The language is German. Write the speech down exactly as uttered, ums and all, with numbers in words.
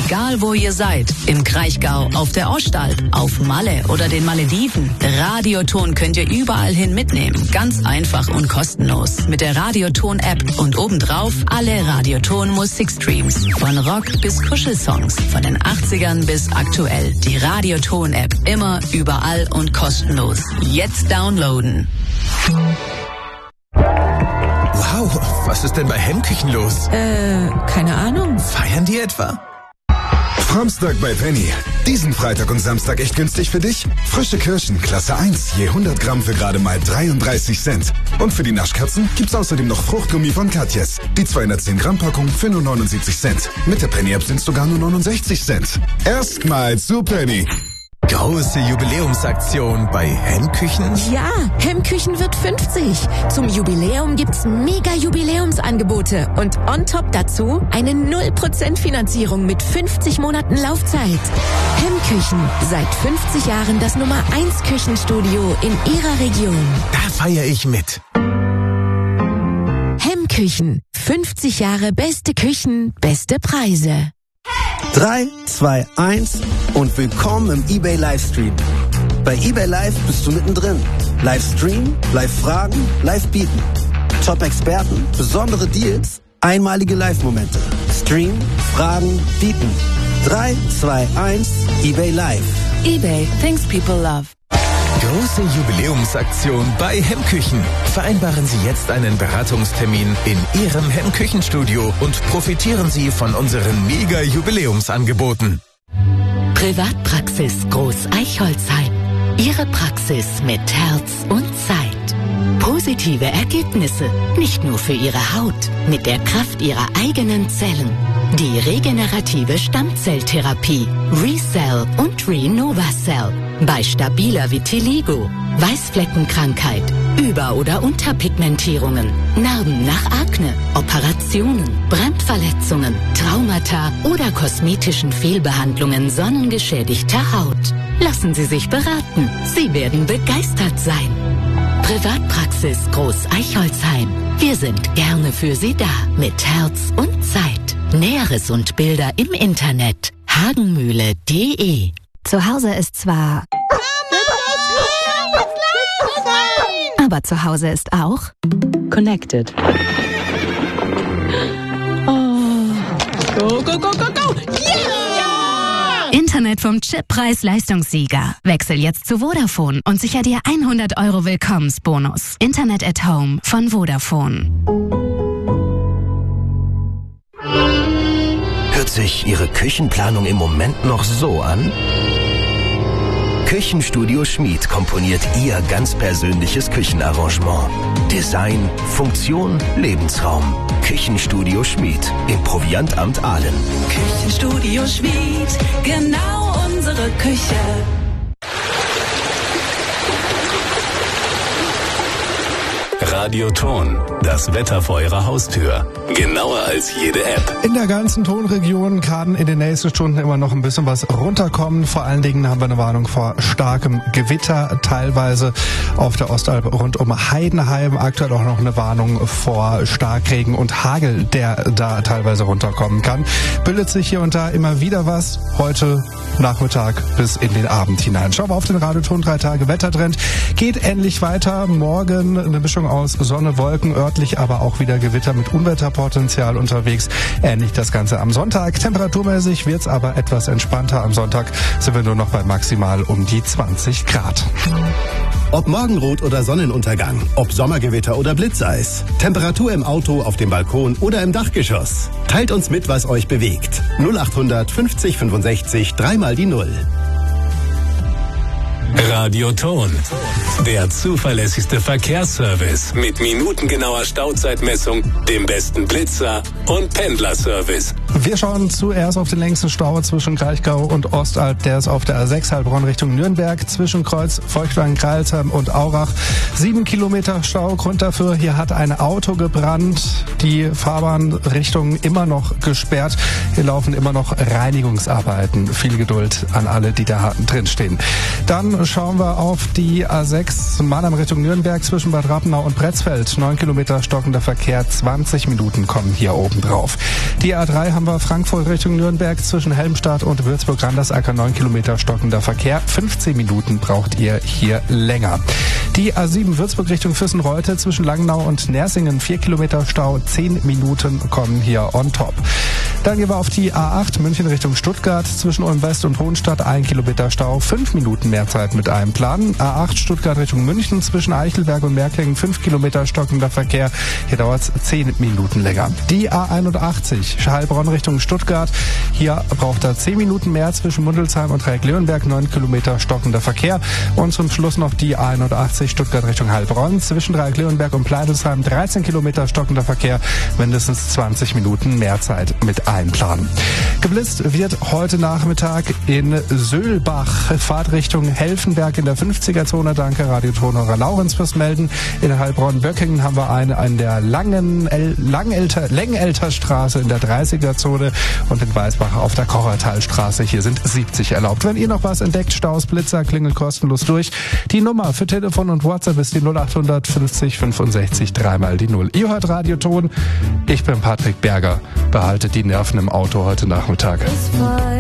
Egal wo ihr seid, im Kraichgau, auf der Ostalb, auf Malle oder den Malediven, Radioton könnt ihr überall hin mitnehmen. Ganz einfach und kostenlos. Mit der Radioton-App und obendrauf alle Radioton-Musikstreams. Von Rock bis Kuschelsongs, von den achtzigern bis aktuell. Die Radioton-App immer, überall und kostenlos. Jetzt downloaden. Wow, was ist denn bei Hemmküchen los? Äh, keine Ahnung. Feiern die etwa? Samstag bei Penny. Diesen Freitag und Samstag echt günstig für dich? Frische Kirschen, Klasse eins, je hundert Gramm für gerade mal dreiunddreißig Cent. Und für die Naschkatzen gibt's außerdem noch Fruchtgummi von Katjes. Die zweihundertzehn Gramm Packung für nur neunundsiebzig Cent. Mit der Penny-App sind's sogar nur neunundsechzig Cent. Erstmal zu Penny. Große Jubiläumsaktion bei Hemmküchen? Ja, Hemmküchen wird fünfzig. Zum Jubiläum gibt's mega Jubiläumsangebote. Und on top dazu eine null Prozent Finanzierung mit fünfzig Monaten Laufzeit. Hemmküchen, seit fünfzig Jahren das Nummer eins Küchenstudio in Ihrer Region. Da feiere ich mit. Hemmküchen, fünfzig Jahre beste Küchen, beste Preise. drei, zwei, eins und willkommen im eBay Livestream. Bei eBay Live bist du mittendrin. Livestream, Live-Fragen, Live-Bieten. Top-Experten, besondere Deals, einmalige Live-Momente. Stream, Fragen, Bieten. drei, zwei, eins, eBay Live. eBay, things people love. Große Jubiläumsaktion bei Hemmküchen. Vereinbaren Sie jetzt einen Beratungstermin in Ihrem Hemmküchenstudio und profitieren Sie von unseren Mega-Jubiläumsangeboten. Privatpraxis Groß Eichholzheim. Ihre Praxis mit Herz und Zeit. Positive Ergebnisse, nicht nur für Ihre Haut, mit der Kraft Ihrer eigenen Zellen. Die regenerative Stammzelltherapie, ReCell und RenovaCell. Bei stabiler Vitiligo, Weißfleckenkrankheit, Über- oder Unterpigmentierungen, Narben nach Akne, Operationen, Brandverletzungen, Traumata oder kosmetischen Fehlbehandlungen sonnengeschädigter Haut. Lassen Sie sich beraten. Sie werden begeistert sein. Privatpraxis Groß Eichholzheim. Wir sind gerne für Sie da. Mit Herz und Zeit. Näheres und Bilder im Internet. hagenmühle punkt de. Zu Hause ist zwar... Aber zu Hause ist auch... Connected. Oh. Go, go, go, go, go! Yeah! Internet vom Chippreis-Leistungssieger. Wechsel jetzt zu Vodafone und sicher dir hundert Euro Willkommensbonus. Internet at Home von Vodafone. Hört sich Ihre Küchenplanung im Moment noch so an? Küchenstudio Schmid komponiert Ihr ganz persönliches Küchenarrangement. Design, Funktion, Lebensraum. Küchenstudio Schmid im Proviantamt Aalen. Küchenstudio Schmid, genau unsere Küche. Radioton, das Wetter vor Ihrer Haustür. Genauer als jede App. In der ganzen Tonregion kann in den nächsten Stunden immer noch ein bisschen was runterkommen. Vor allen Dingen haben wir eine Warnung vor starkem Gewitter, teilweise auf der Ostalb rund um Heidenheim. Aktuell auch noch eine Warnung vor Starkregen und Hagel, der da teilweise runterkommen kann. Bildet sich hier und da immer wieder was. Heute Nachmittag bis in den Abend hinein. Schauen wir auf den Radioton, drei Tage Wettertrend. Geht ähnlich weiter. Morgen eine Mischung aus Sonne, Wolken, örtlich aber auch wieder Gewitter mit Unwetterpotenzial unterwegs. Ähnlich das Ganze am Sonntag. Temperaturmäßig wird's aber etwas entspannter. Am Sonntag sind wir nur noch bei maximal um die zwanzig Grad. Ob Morgenrot oder Sonnenuntergang, ob Sommergewitter oder Blitzeis, Temperatur im Auto, auf dem Balkon oder im Dachgeschoss. Teilt uns mit, was euch bewegt. null achthundert fünfzig fünfundsechzig, dreimal die Null. Radioton, der zuverlässigste Verkehrsservice mit minutengenauer Stauzeitmessung, dem besten Blitzer und Pendlerservice. Wir schauen zuerst auf den längsten Stau zwischen Kraichgau und Ostalb. Der ist auf der A sechs Heilbronn Richtung Nürnberg, zwischen Kreuz Feuchtwangen-Kreilsheim und Aurach. Sieben Kilometer Stau. Grund dafür, hier hat ein Auto gebrannt. Die Fahrbahnrichtung immer noch gesperrt. Hier laufen immer noch Reinigungsarbeiten. Viel Geduld an alle, die da drin stehen. Dann schauen wir auf die A sechs Mannheim Richtung Nürnberg zwischen Bad Rappenau und Pretzfeld. Neun Kilometer stockender Verkehr, zwanzig Minuten kommen hier oben drauf. Die A drei haben wir Frankfurt Richtung Nürnberg zwischen Helmstadt und Würzburg-Randersacker neun Kilometer stockender Verkehr. fünfzehn Minuten braucht ihr hier länger. Die A sieben Würzburg Richtung Füssen-Reutte zwischen Langnau und Nersingen vier Kilometer Stau, zehn Minuten kommen hier on top. Dann gehen wir auf die A acht München Richtung Stuttgart zwischen Ulm West und Hohenstadt ein Kilometer Stau, fünf Minuten mehr Zeit mit einem Plan. A acht Stuttgart Richtung München zwischen Eichelberg und Merklingen fünf Kilometer stockender Verkehr. Hier dauert es zehn Minuten länger. Die A einundachtzig Heilbronn Richtung Stuttgart. Hier braucht er zehn Minuten mehr zwischen Mundelsheim und Dreieck-Leonberg, neun Kilometer stockender Verkehr. Und zum Schluss noch die A einundachtzig Stuttgart Richtung Heilbronn zwischen Dreieck-Leonberg und Pleidelsheim, dreizehn Kilometer stockender Verkehr, mindestens zwanzig Minuten mehr Zeit mit einplanen. Geblitzt wird heute Nachmittag in Söhlbach. Fahrtrichtung Helfenberg in der fünfziger-Zone. Danke Radiotonhörer Laurenz fürs Melden. In Heilbronn-Böckingen haben wir eine an der Langen El Langelter Längelterstraße in der dreißiger-Zone und in Weißbach auf der Kochertalstraße. Hier sind siebzig erlaubt. Wenn ihr noch was entdeckt, Staus, Blitzer, klingelt kostenlos durch. Die Nummer für Telefon und WhatsApp ist die null acht fünfzig fünfundsechzig dreimal die null. Ihr hört Radioton. Ich bin Patrick Berger. Behaltet die Nerven im Auto heute Nachmittag.